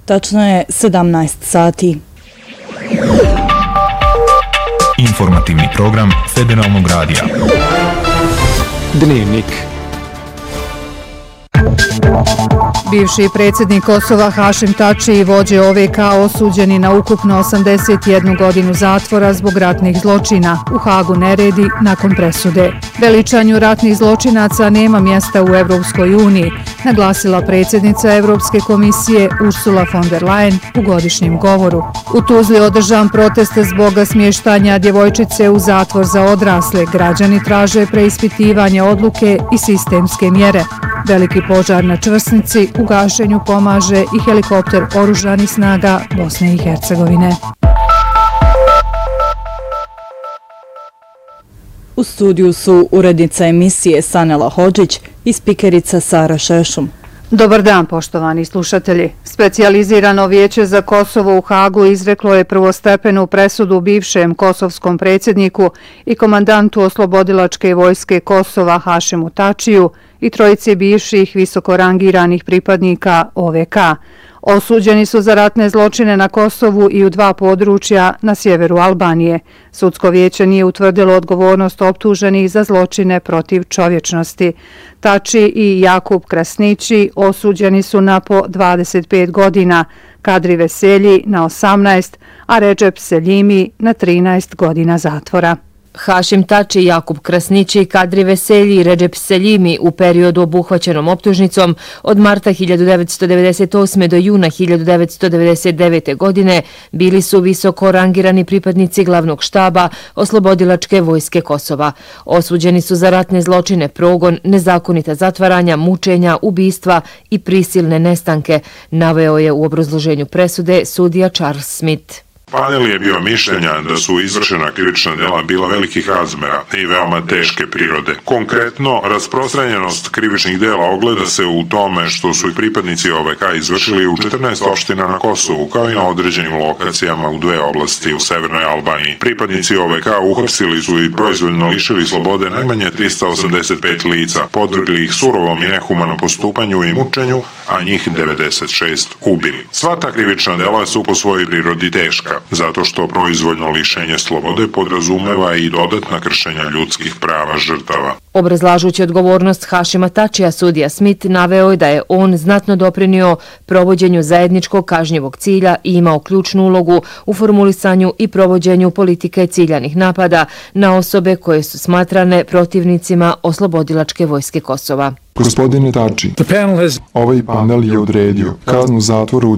Tačno je 17 sati. Informativni program Federalnog radija. Dnevnik. Bivši predsjednik Kosova Hašim Tači i vođe OVK osuđeni na ukupno 81 godinu zatvora zbog ratnih zločina. U Hagu neredi nakon presude. Veličanju ratnih zločinaca nema mjesta u Evropskoj uniji, naglasila predsjednica Evropske komisije Ursula von der Leyen u godišnjem govoru. U Tuzli održan protest zbog smještanja djevojčice u zatvor za odrasle. Građani traže preispitivanje odluke i sistemske mjere. Veliki požar na Čvrsnici u gašenju pomaže i helikopter oružanih snaga Bosne i Hercegovine. U studiju su urednica emisije Sanela Hodžić i spikerica Sara Šešum. Dobar dan, poštovani slušatelji. Specijalizirano vijeće za Kosovo u Hagu izreklo je prvostepenu presudu bivšem kosovskom predsjedniku i komandantu oslobodilačke vojske Kosova Hašimu Tačiju i trojici bivših visokorangiranih pripadnika OVK. Osuđeni su za ratne zločine na Kosovu i u dva područja na sjeveru Albanije. Sudsko vijeće nije utvrdilo odgovornost optuženih za zločine protiv čovječnosti. Tači i Jakub Krasnići osuđeni su na po 25 godina, Kadri Veselji na 18, a Redžep Seljimi na 13 godina zatvora. Hašim Tači, Jakub Krasnići, Kadri Veselji i Redžep Seljimi u periodu obuhvaćenom optužnicom od marta 1998. do juna 1999. godine bili su visoko rangirani pripadnici glavnog štaba oslobodilačke vojske Kosova. Osuđeni su za ratne zločine, progon, nezakonita zatvaranja, mučenja, ubistva i prisilne nestanke, naveo je u obrazloženju presude sudija Charles Smith. Panel je bio mišljenja da su izvršena krivična djela bila velikih razmjera i veoma teške prirode. Konkretno, rasprostranjenost krivičnih djela ogleda se u tome što su i pripadnici OVK izvršili u 14 opština na Kosovu, kao i na određenim lokacijama u dve oblasti u severnoj Albaniji. Pripadnici OVK uhapsili su i proizvoljno lišili slobode najmanje 385 lica, podvrgli ih surovom i nehumanom postupanju i mučenju, a njih 96 ubili. Sva ta krivična djela su po svojoj prirodi teška, zato što proizvoljno lišenje slobode podrazumeva i dodatna kršenja ljudskih prava žrtava. Obrazlažući odgovornost Hašima Tačija, sudija Smith naveo je da je on znatno doprinio provođenju zajedničkog kažnjivog cilja i imao ključnu ulogu u formulisanju i provođenju politike ciljanih napada na osobe koje su smatrane protivnicima oslobodilačke vojske Kosova. Gospodine Tači, ovaj panel je odredio kaznu zatvoru